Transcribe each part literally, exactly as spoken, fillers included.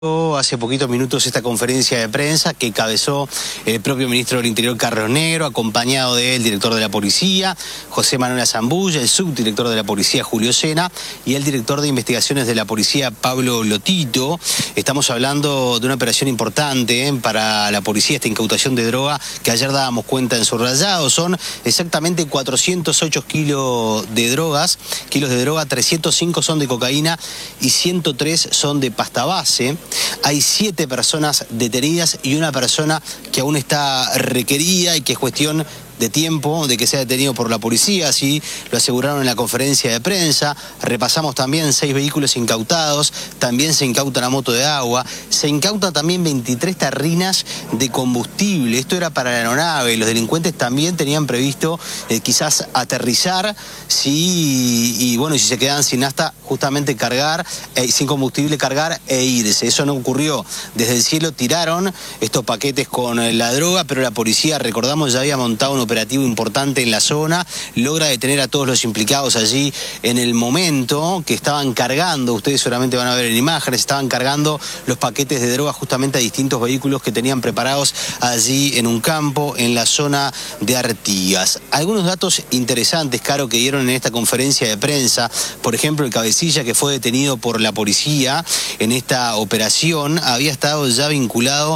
Hace poquitos minutos esta conferencia de prensa que encabezó el propio ministro del Interior, Carlos Negro, acompañado del director de la policía, José Manuel Zambulla, el subdirector de la policía, Julio Sena, y el director de investigaciones de la policía, Pablo Lotito. Estamos hablando de una operación importante ¿eh? para la policía, esta incautación de droga que ayer dábamos cuenta en Subrayado. Son exactamente cuatrocientos ocho kilos de drogas, kilos de droga, trescientos cinco son de cocaína y ciento tres son de pasta base. Hay siete personas detenidas y una persona que aún está requerida y que es cuestión de tiempo de que sea detenido por la policía, así lo aseguraron en la conferencia de prensa. Repasamos también seis vehículos incautados, también se incauta una moto de agua, se incauta también veintitrés tarrinas de combustible. Esto era para la aeronave. Los delincuentes también tenían previsto eh, quizás aterrizar si, y bueno, si se quedaban sin nafta, justamente cargar, eh, sin combustible cargar e irse. Eso no ocurrió. Desde el cielo tiraron estos paquetes con la droga, pero la policía, recordamos, ya había montado un operativo importante en la zona, logra detener a todos los implicados allí en el momento que estaban cargando, ustedes seguramente van a ver en imágenes, estaban cargando los paquetes de droga justamente a distintos vehículos que tenían preparados allí en un campo en la zona de Artigas. Algunos datos interesantes, Caro, que dieron en esta conferencia de prensa, por ejemplo, el cabecilla que fue detenido por la policía en esta operación había estado ya vinculado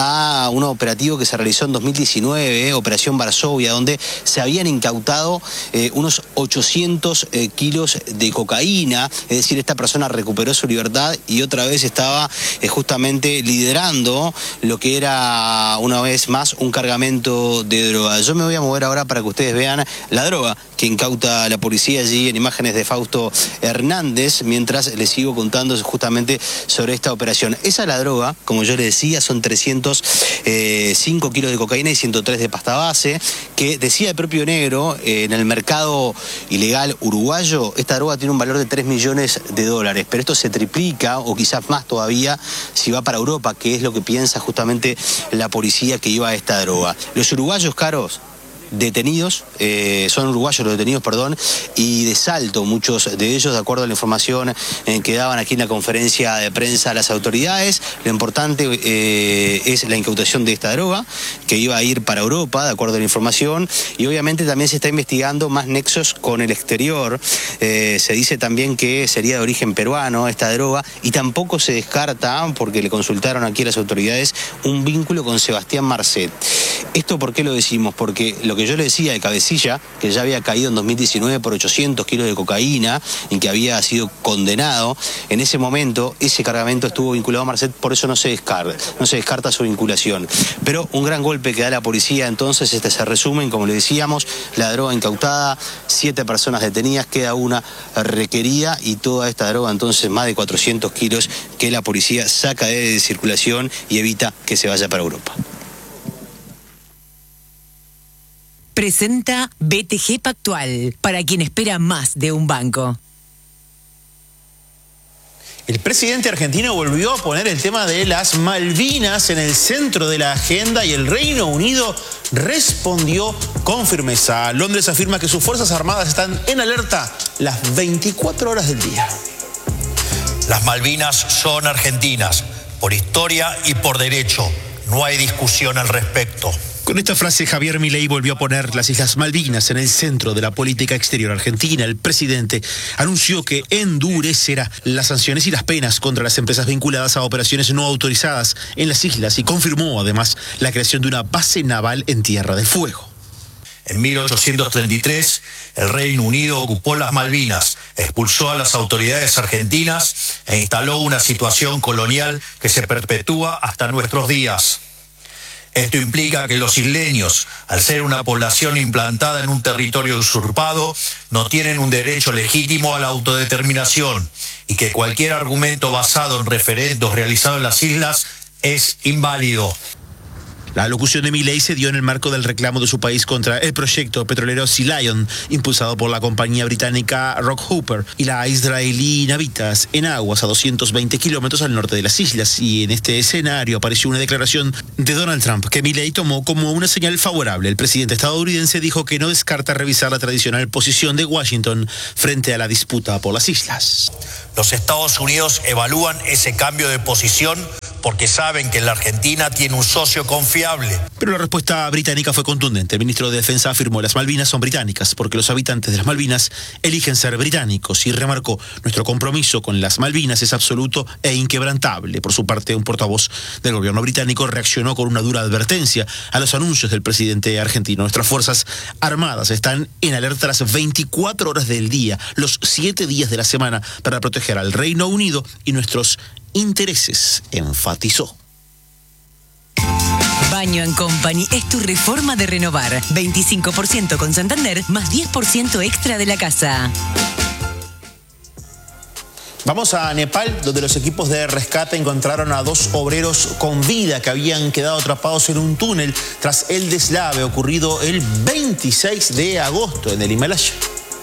a un operativo que se realizó en dos mil diecinueve, eh, Operación Varsovia, donde se habían incautado eh, unos ochocientos eh, kilos de cocaína. Es decir, esta persona recuperó su libertad y otra vez estaba eh, justamente liderando lo que era una vez más un cargamento de droga. Yo me voy a mover ahora para que ustedes vean la droga que incauta la policía allí en imágenes de Fausto Hernández, mientras les sigo contando justamente sobre esta operación. Esa es la droga, como yo les decía, son trescientos cinco kilos de cocaína y ciento tres de pasta base, que decía el propio Negro, eh, en el mercado ilegal uruguayo, esta droga tiene un valor de tres millones de dólares, pero esto se triplica, o quizás más todavía, si va para Europa, que es lo que piensa justamente la policía que iba a esta droga. Los uruguayos, caros, detenidos, eh, son uruguayos los detenidos, perdón, y de Salto, muchos de ellos, de acuerdo a la información eh, que daban aquí en la conferencia de prensa a las autoridades. Lo importante eh, es la incautación de esta droga, que iba a ir para Europa, de acuerdo a la información, y obviamente también se está investigando más nexos con el exterior. Eh, se dice también que sería de origen peruano esta droga, y tampoco se descarta, porque le consultaron aquí a las autoridades, un vínculo con Sebastián Marcet. ¿Esto por qué lo decimos? Porque lo que yo le decía de cabecilla, que ya había caído en dos mil diecinueve por ochocientos kilos de cocaína y que había sido condenado, en ese momento ese cargamento estuvo vinculado a Marcet, por eso no se descarta, no se descarta su vinculación. Pero un gran golpe que da la policía, entonces, este se resumen, como le decíamos, la droga incautada, siete personas detenidas, queda una requerida, y toda esta droga, entonces, más de cuatrocientos kilos que la policía saca de circulación y evita que se vaya para Europa. Presenta B T G Pactual, para quien espera más de un banco. El presidente argentino volvió a poner el tema de las Malvinas en el centro de la agenda y el Reino Unido respondió con firmeza. Londres afirma que sus Fuerzas Armadas están en alerta las veinticuatro horas del día. Las Malvinas son argentinas, por historia y por derecho. No hay discusión al respecto. Con esta frase, Javier Milei volvió a poner las Islas Malvinas en el centro de la política exterior argentina. El presidente anunció que endurecerá las sanciones y las penas contra las empresas vinculadas a operaciones no autorizadas en las islas y confirmó además la creación de una base naval en Tierra del Fuego. En mil ochocientos treinta y tres, el Reino Unido ocupó las Malvinas, expulsó a las autoridades argentinas e instaló una situación colonial que se perpetúa hasta nuestros días. Esto implica que los isleños, al ser una población implantada en un territorio usurpado, no tienen un derecho legítimo a la autodeterminación y que cualquier argumento basado en referendos realizados en las islas es inválido. La alocución de Milei se dio en el marco del reclamo de su país contra el proyecto petrolero Sea Lion, impulsado por la compañía británica Rock Hooper y la israelí Navitas, en aguas a doscientos veinte kilómetros al norte de las islas. Y en este escenario apareció una declaración de Donald Trump que Milei tomó como una señal favorable. El presidente estadounidense dijo que no descarta revisar la tradicional posición de Washington frente a la disputa por las islas. Los Estados Unidos evalúan ese cambio de posición porque saben que la Argentina tiene un socio confiable. Pero la respuesta británica fue contundente. El ministro de Defensa afirmó que las Malvinas son británicas porque los habitantes de las Malvinas eligen ser británicos y remarcó: nuestro compromiso con las Malvinas es absoluto e inquebrantable. Por su parte, un portavoz del gobierno británico reaccionó con una dura advertencia a los anuncios del presidente argentino. Nuestras fuerzas armadas están en alerta las veinticuatro horas del día, los siete días de la semana, para proteger al Reino Unido y nuestros intereses, enfatizó. Baño and Company es tu reforma de renovar. veinticinco por ciento con Santander, más diez por ciento extra de la casa. Vamos a Nepal, donde los equipos de rescate encontraron a dos obreros con vida que habían quedado atrapados en un túnel tras el deslave ocurrido el veintiséis de agosto en el Himalaya.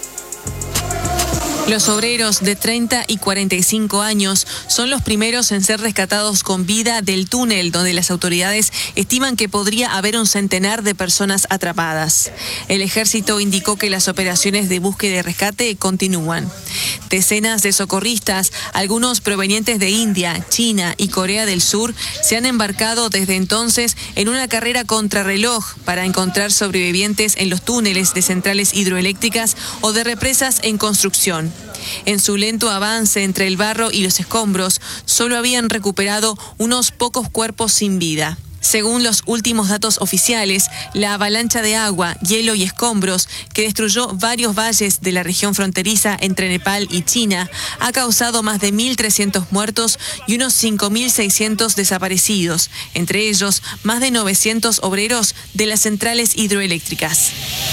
Los obreros de treinta y cuarenta y cinco años son los primeros en ser rescatados con vida del túnel, donde las autoridades estiman que podría haber un centenar de personas atrapadas. El ejército indicó que las operaciones de búsqueda y rescate continúan. Decenas de socorristas, algunos provenientes de India, China y Corea del Sur, se han embarcado desde entonces en una carrera contrarreloj para encontrar sobrevivientes en los túneles de centrales hidroeléctricas o de represas en construcción. En su lento avance entre el barro y los escombros, solo habían recuperado unos pocos cuerpos sin vida. Según los últimos datos oficiales, la avalancha de agua, hielo y escombros que destruyó varios valles de la región fronteriza entre Nepal y China ha causado más de mil trescientos muertos y unos cinco mil seiscientos desaparecidos, entre ellos más de novecientos obreros de las centrales hidroeléctricas.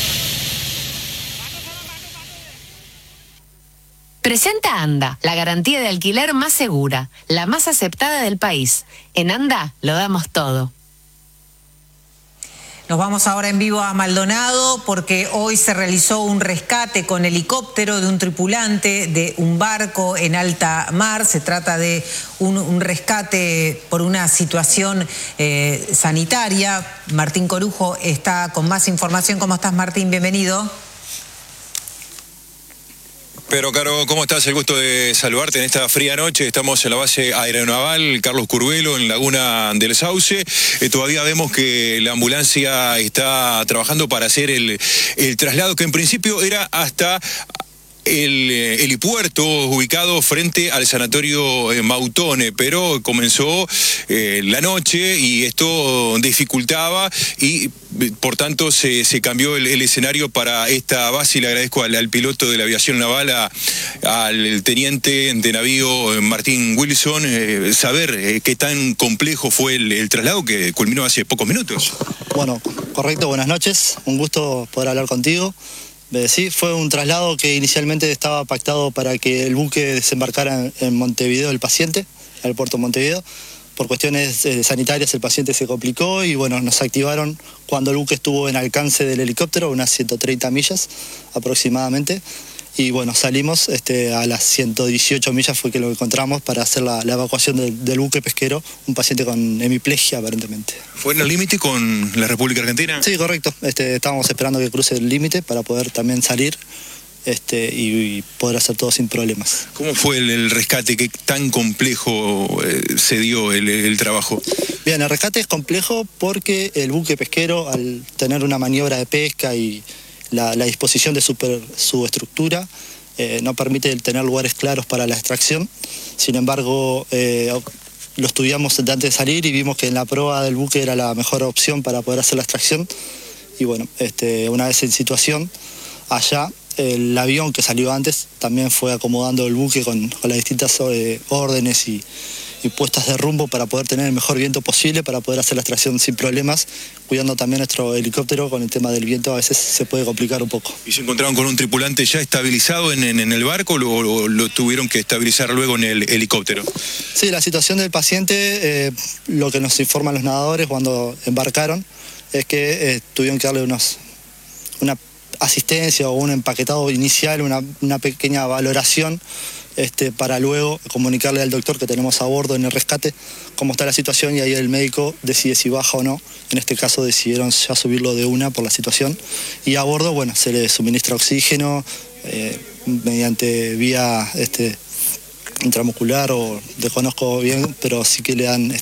Presenta Anda, la garantía de alquiler más segura, la más aceptada del país. En Anda lo damos todo. Nos vamos ahora en vivo a Maldonado porque hoy se realizó un rescate con helicóptero de un tripulante de un barco en alta mar. Se trata de un, un rescate por una situación eh, sanitaria. Martín Corujo está con más información. ¿Cómo estás, Martín? Bienvenido. Pero, Caro, ¿cómo estás? El gusto de saludarte en esta fría noche. Estamos en la base aeronaval Carlos Curvelo, en Laguna del Sauce. Eh, todavía vemos que la ambulancia está trabajando para hacer el, el traslado, que en principio era hasta el eh, helipuerto ubicado frente al sanatorio eh, Mautone, pero comenzó eh, la noche y esto dificultaba y por tanto se, se cambió el, el escenario para esta base, y le agradezco al, al piloto de la aviación naval, a, al teniente de navío Martín Wilson, eh, saber eh, qué tan complejo fue el, el traslado que culminó hace pocos minutos. Bueno, correcto, buenas noches, un gusto poder hablar contigo. Sí, fue un traslado que inicialmente estaba pactado para que el buque desembarcara en Montevideo, el paciente, al puerto de Montevideo. Por cuestiones eh, sanitarias el paciente se complicó y bueno, nos activaron cuando el buque estuvo en alcance del helicóptero, unas ciento treinta millas aproximadamente. Y bueno, salimos este, a las ciento dieciocho millas fue que lo encontramos para hacer la, la evacuación del, del buque pesquero, un paciente con hemiplegia aparentemente. ¿Fue en el límite con la República Argentina? Sí, correcto. Este, estábamos esperando que cruce el límite para poder también salir este, y, y poder hacer todo sin problemas. ¿Cómo fue el, el rescate? ¿Qué tan complejo eh, se dio el, el trabajo? Bien, el rescate es complejo porque el buque pesquero, al tener una maniobra de pesca y La, la disposición de super, su estructura eh, no permite tener lugares claros para la extracción. Sin embargo, eh, lo estudiamos antes de salir y vimos que en la proa del buque era la mejor opción para poder hacer la extracción. Y bueno, este, una vez en situación, allá el avión que salió antes también fue acomodando el buque con, con las distintas eh, órdenes y, y puestas de rumbo para poder tener el mejor viento posible, para poder hacer la extracción sin problemas, cuidando también nuestro helicóptero. Con el tema del viento a veces se puede complicar un poco. ¿Y se encontraron con un tripulante ya estabilizado en, en, en el barco o lo, lo tuvieron que estabilizar luego en el helicóptero? Sí, la situación del paciente, eh, lo que nos informan los nadadores cuando embarcaron, es que eh, tuvieron que darle unos, una asistencia o un empaquetado inicial, una, una pequeña valoración, este, para luego comunicarle al doctor que tenemos a bordo en el rescate cómo está la situación, y ahí el médico decide si baja o no. En este caso decidieron ya subirlo de una por la situación, y a bordo, bueno, se le suministra oxígeno eh, mediante vía este, intramuscular, o desconozco bien, pero sí que le dan